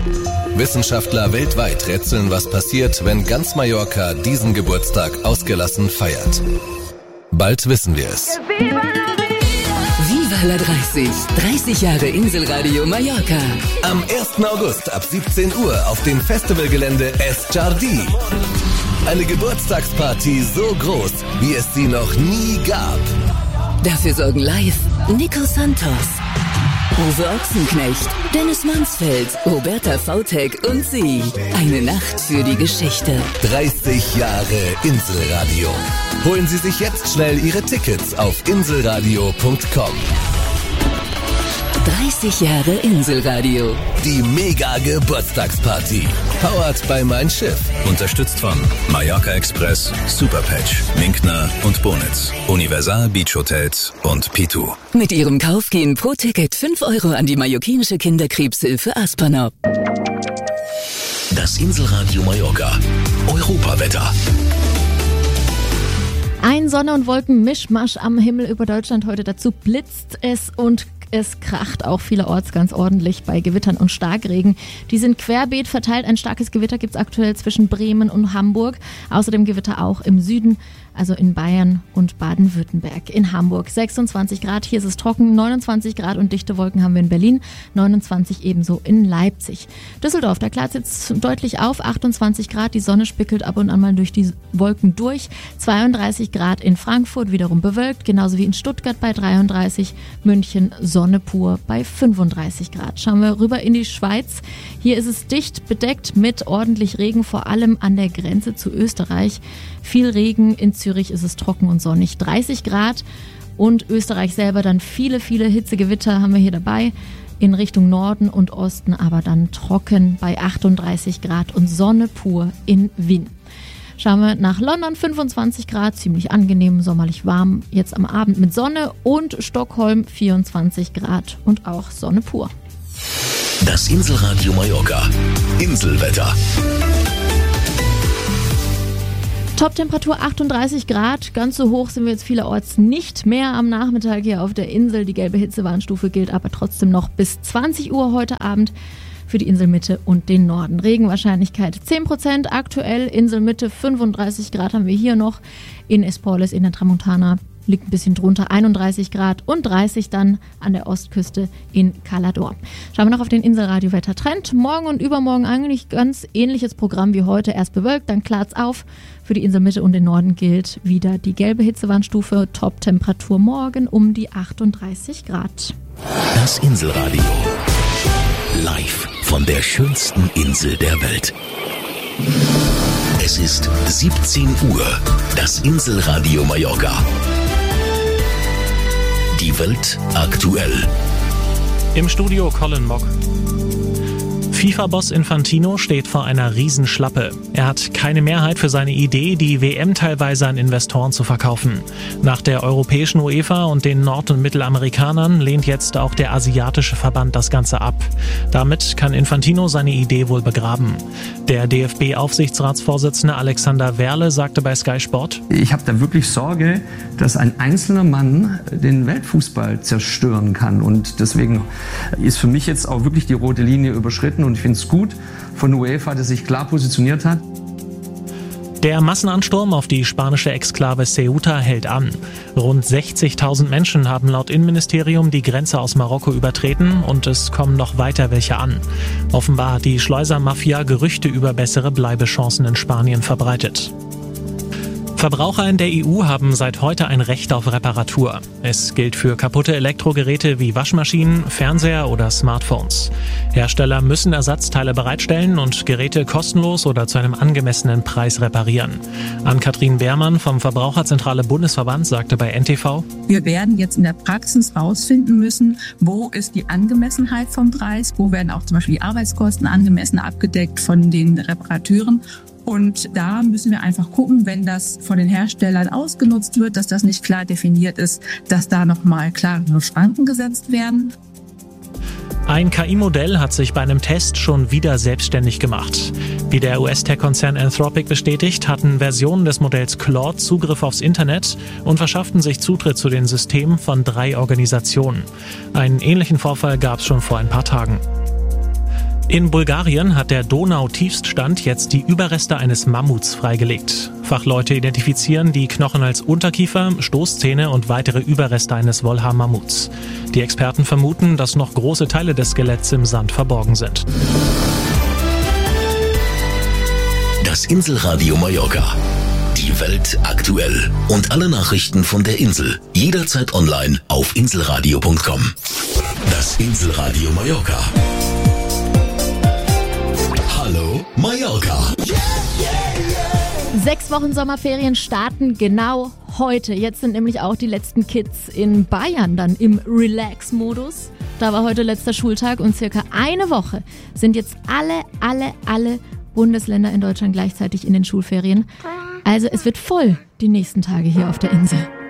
Wissenschaftler weltweit rätseln, was passiert, wenn ganz Mallorca diesen Geburtstag ausgelassen feiert. Bald wissen wir es. Viva la 30. 30 Jahre Inselradio Mallorca. Am 1. August ab 17 Uhr auf dem Festivalgelände Es Jardí. Eine Geburtstagsparty so groß, wie es sie noch nie gab. Dafür sorgen live Nico Santos, Uwe Ochsenknecht, Dennis Mansfeld, Roberta Vautek und sie. Eine Nacht für die Geschichte. 30 Jahre Inselradio. Holen Sie sich jetzt schnell Ihre Tickets auf inselradio.com. 30 Jahre Inselradio. Die Mega-Geburtstagsparty. Powered by Mein Schiff. Unterstützt von Mallorca Express, Superpatch, Minkner und Bonitz, Universal Beach Hotels und P2. Mit ihrem Kauf gehen pro Ticket 5 € an die mallorquinische Kinderkrebshilfe Aspanop. Das Inselradio Mallorca. Europawetter. Ein Sonne- und Wolken-Mischmasch am Himmel über Deutschland heute. Dazu blitzt es und es kracht auch vielerorts ganz ordentlich bei Gewittern und Starkregen. Die sind querbeet verteilt. Ein starkes Gewitter gibt es aktuell zwischen Bremen und Hamburg. Außerdem Gewitter auch im Süden, also in Bayern und Baden-Württemberg. In Hamburg 26 Grad, hier ist es trocken, 29 Grad und dichte Wolken haben wir in Berlin, 29 ebenso in Leipzig. Düsseldorf, da klart es jetzt deutlich auf, 28 Grad, die Sonne spickelt ab und an mal durch die Wolken durch, 32 Grad in Frankfurt, wiederum bewölkt, genauso wie in Stuttgart bei 33, München Sonne pur bei 35 Grad. Schauen wir rüber in die Schweiz, hier ist es dicht bedeckt mit ordentlich Regen, vor allem an der Grenze zu Österreich. Viel Regen, in Zürich ist es trocken und sonnig, 30 Grad und Österreich selber dann viele Hitzegewitter haben wir hier dabei. In Richtung Norden und Osten aber dann trocken bei 38 Grad und Sonne pur in Wien. Schauen wir nach London, 25 Grad, ziemlich angenehm, sommerlich warm, jetzt am Abend mit Sonne und Stockholm 24 Grad und auch Sonne pur. Das Inselradio Mallorca. Inselwetter. Top-Temperatur 38 Grad, ganz so hoch sind wir jetzt vielerorts nicht mehr am Nachmittag hier auf der Insel. Die gelbe Hitzewarnstufe gilt aber trotzdem noch bis 20 Uhr heute Abend für die Inselmitte und den Norden. Regenwahrscheinlichkeit 10%, aktuell Inselmitte 35 Grad haben wir hier noch. In Esporles in der Tramontana liegt ein bisschen drunter, 31 Grad und 30 dann an der Ostküste in Calador. Schauen wir noch auf den Inselradio-Wettertrend. Morgen und übermorgen eigentlich ganz ähnliches Programm wie heute. Erst bewölkt, dann klart's auf. Für die Inselmitte und den Norden gilt wieder die gelbe Hitzewarnstufe. Top-Temperatur morgen um die 38 Grad. Das Inselradio. Live von der schönsten Insel der Welt. Es ist 17 Uhr. Das Inselradio Mallorca. Die Welt aktuell. Im Studio Colin Mock. FIFA-Boss Infantino steht vor einer Riesenschlappe. Er hat keine Mehrheit für seine Idee, die WM teilweise an Investoren zu verkaufen. Nach der europäischen UEFA und den Nord- und Mittelamerikanern lehnt jetzt auch der asiatische Verband das Ganze ab. Damit kann Infantino seine Idee wohl begraben. Der DFB-Aufsichtsratsvorsitzende Alexander Werle sagte bei Sky Sport: Ich habe da wirklich Sorge, dass ein einzelner Mann den Weltfußball zerstören kann. Und deswegen ist für mich jetzt auch wirklich die rote Linie überschritten. Und ich finde es gut von UEFA, dass sich klar positioniert hat. Der Massenansturm auf die spanische Exklave Ceuta hält an. Rund 60.000 Menschen haben laut Innenministerium die Grenze aus Marokko übertreten und es kommen noch weiter welche an. Offenbar hat die Schleusermafia Gerüchte über bessere Bleibechancen in Spanien verbreitet. Verbraucher in der EU haben seit heute ein Recht auf Reparatur. Es gilt für kaputte Elektrogeräte wie Waschmaschinen, Fernseher oder Smartphones. Hersteller müssen Ersatzteile bereitstellen und Geräte kostenlos oder zu einem angemessenen Preis reparieren. Ann-Kathrin Beermann vom Verbraucherzentrale Bundesverband sagte bei NTV: Wir werden jetzt in der Praxis rausfinden müssen, wo ist die Angemessenheit vom Preis, wo werden auch zum Beispiel die Arbeitskosten angemessen abgedeckt von den Reparateuren. Und da müssen wir einfach gucken, wenn das von den Herstellern ausgenutzt wird, dass das nicht klar definiert ist, dass da nochmal klare Schranken gesetzt werden. Ein KI-Modell hat sich bei einem Test schon wieder selbstständig gemacht. Wie der US-Tech-Konzern Anthropic bestätigt, hatten Versionen des Modells Claude Zugriff aufs Internet und verschafften sich Zutritt zu den Systemen von 3 Organisationen. Einen ähnlichen Vorfall gab es schon vor ein paar Tagen. In Bulgarien hat der Donau-Tiefststand jetzt die Überreste eines Mammuts freigelegt. Fachleute identifizieren die Knochen als Unterkiefer, Stoßzähne und weitere Überreste eines Wollhaar-Mammuts. Die Experten vermuten, dass noch große Teile des Skeletts im Sand verborgen sind. Das Inselradio Mallorca. Die Welt aktuell. Und alle Nachrichten von der Insel. Jederzeit online auf inselradio.com. Das Inselradio Mallorca. Hallo Mallorca. 6 Wochen Sommerferien starten genau heute. Jetzt sind nämlich auch die letzten Kids in Bayern dann im Relax-Modus. Da war heute letzter Schultag und circa eine Woche sind jetzt alle Bundesländer in Deutschland gleichzeitig in den Schulferien. Also es wird voll die nächsten Tage hier auf der Insel.